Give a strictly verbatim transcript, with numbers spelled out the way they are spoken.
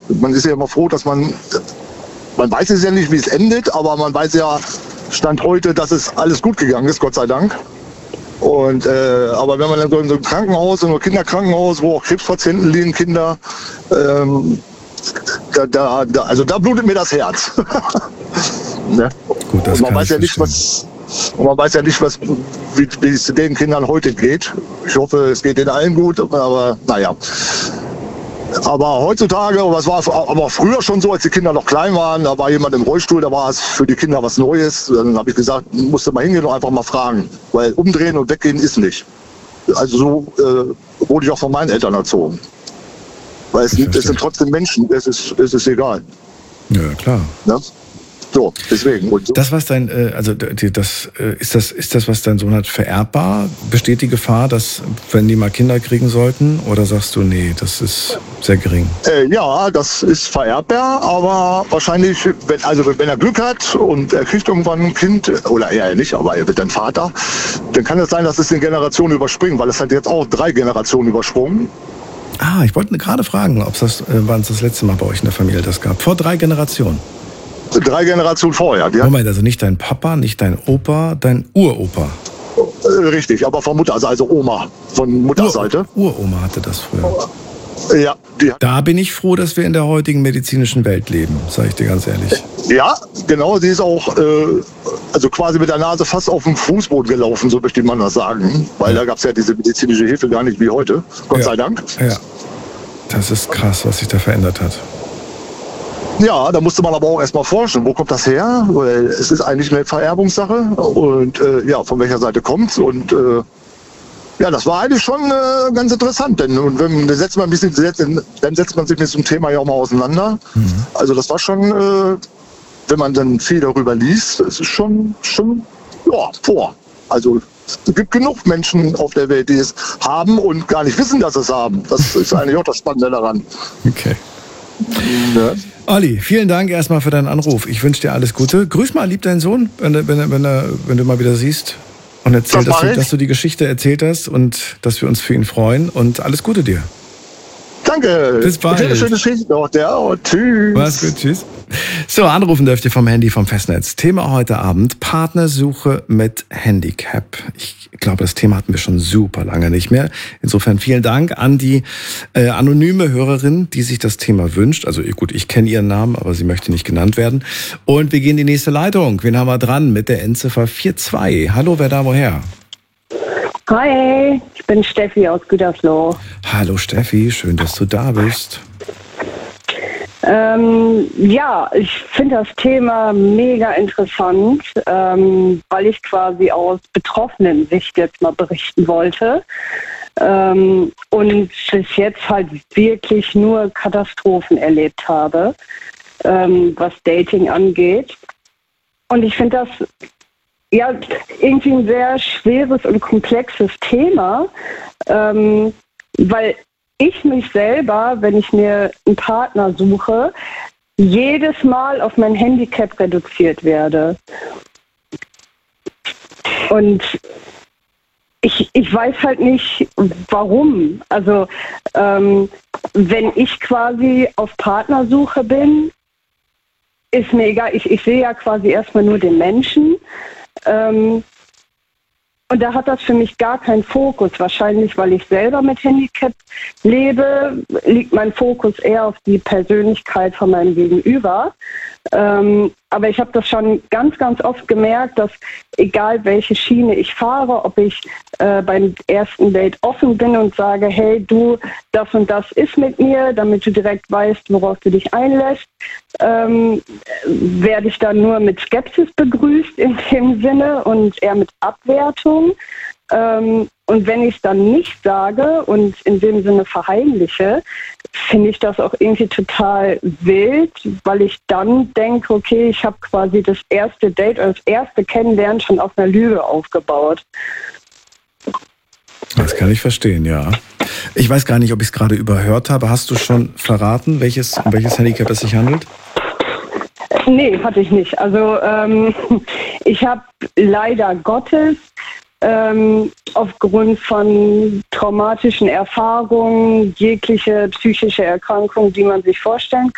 man ist ja immer froh, dass man, man weiß es ja nicht, wie es endet, aber man weiß ja, Stand heute, dass es alles gut gegangen ist, Gott sei Dank. Und, äh, aber wenn man dann so in so einem Krankenhaus, in so einem Kinderkrankenhaus, wo auch Krebspatienten liegen, Kinder, ähm, da, da, da, also da blutet mir das Herz. Ne? Gut, das und man kann weiß ja nicht, was, und man weiß ja nicht, was, wie, wie es den Kindern heute geht. Ich hoffe, es geht denen allen gut, aber naja. Aber heutzutage, aber es war aber früher schon so, als die Kinder noch klein waren, da war jemand im Rollstuhl, da war es für die Kinder was Neues. Dann habe ich gesagt, musste mal hingehen und einfach mal fragen, weil umdrehen und weggehen ist nicht. Also so äh, wurde ich auch von meinen Eltern erzogen. Weil es, es sind trotzdem Menschen, es ist, es ist egal. Ja, klar. Ja? So, deswegen. Und so. Das, was dein, also das, ist das, ist das, was dein Sohn hat, vererbbar? Besteht die Gefahr, dass, wenn die mal Kinder kriegen sollten? Oder sagst du, nee, das ist sehr gering? Äh, ja, das ist vererbbar, aber wahrscheinlich, wenn, also wenn er Glück hat und er kriegt irgendwann ein Kind, oder er nicht, aber er wird dann Vater, dann kann es sein, dass es den Generationen überspringt, weil es hat jetzt auch drei Generationen übersprungen. Ah, ich wollte gerade fragen, ob das, wann es das letzte Mal bei euch in der Familie das gab. Vor drei Generationen. Drei Generationen vorher. Ja. Moment, also nicht dein Papa, nicht dein Opa, dein Uropa. Richtig, aber von Mutter, also Oma, von Mutterseite. Ur, Uroma hatte das früher. Ja, die da bin ich froh, dass wir in der heutigen medizinischen Welt leben, sage ich dir ganz ehrlich. Ja, genau, sie ist auch äh, also quasi mit der Nase fast auf dem Fußboden gelaufen, so möchte man das sagen. Weil ja. Da gab es ja diese medizinische Hilfe gar nicht wie heute, Gott ja. sei Dank. Ja, das ist krass, was sich da verändert hat. Ja, da musste man aber auch erstmal forschen, wo kommt das her? Weil es ist eigentlich eine Vererbungssache und äh, ja, von welcher Seite kommt's und äh, ja, das war eigentlich schon äh, ganz interessant, denn und wenn, dann setzt man ein bisschen, dann setzt man sich mit so einem Thema ja auch mal auseinander. Mhm. Also das war schon, äh, wenn man dann viel darüber liest, es ist schon, schon, ja, vor. Also es gibt genug Menschen auf der Welt, die es haben und gar nicht wissen, dass sie es haben. Das ist eigentlich auch das Spannende daran. Okay. Ja. Olli, vielen Dank erstmal für deinen Anruf. Ich wünsche dir alles Gute. Grüß mal lieb deinen Sohn, wenn, wenn, wenn, wenn du mal wieder siehst. Und erzähl, dass du, dass du die Geschichte erzählt hast und dass wir uns für ihn freuen. Und alles Gute dir. Danke. Bis bald. Eine schöne Geschichte noch. Ja, und tschüss. Mach's gut, tschüss. So, anrufen dürft ihr vom Handy vom Festnetz. Thema heute Abend, Partnersuche mit Handicap. Ich glaube, das Thema hatten wir schon super lange nicht mehr. Insofern vielen Dank an die äh, anonyme Hörerin, die sich das Thema wünscht. Also gut, ich kenne ihren Namen, aber sie möchte nicht genannt werden. Und wir gehen in die nächste Leitung. Wen haben wir dran mit der Endziffer vier zwei? Hallo, wer da woher? Hi, ich bin Steffi aus Gütersloh. Hallo Steffi, schön, dass du da bist. Ähm, ja, ich finde das Thema mega interessant, ähm, weil ich quasi aus betroffenen Sicht jetzt mal berichten wollte. Ähm, und bis jetzt halt wirklich nur Katastrophen erlebt habe, ähm, was Dating angeht. Und ich finde das ja irgendwie ein sehr schweres und komplexes Thema, ähm, weil ich mich selber, wenn ich mir einen Partner suche, jedes Mal auf mein Handicap reduziert werde. Und ich, ich weiß halt nicht, warum. Also ähm, wenn ich quasi auf Partnersuche bin, ist mir egal. Ich, ich sehe ja quasi erstmal nur den Menschen. Ähm, Und da hat das für mich gar keinen Fokus. Wahrscheinlich, weil ich selber mit Handicap lebe, liegt mein Fokus eher auf die Persönlichkeit von meinem Gegenüber. Ähm, aber ich habe das schon ganz, ganz oft gemerkt, dass egal welche Schiene ich fahre, ob ich äh, beim ersten Date offen bin und sage, hey du, das und das ist mit mir, damit du direkt weißt, worauf du dich einlässt, ähm, werde ich dann nur mit Skepsis begrüßt in dem Sinne und eher mit Abwertung. Ähm, und wenn ich es dann nicht sage und in dem Sinne verheimliche, finde ich das auch irgendwie total wild, weil ich dann denke, okay, ich habe quasi das erste Date oder das erste Kennenlernen schon auf einer Lüge aufgebaut. Das kann ich verstehen, ja. Ich weiß gar nicht, ob ich es gerade überhört habe. Hast du schon verraten, welches, um welches Handicap es sich handelt? Nee, hatte ich nicht. Also ähm, ich habe leider Gottes ähm, aufgrund von traumatischen Erfahrungen jegliche psychische Erkrankung, die man sich vorstellen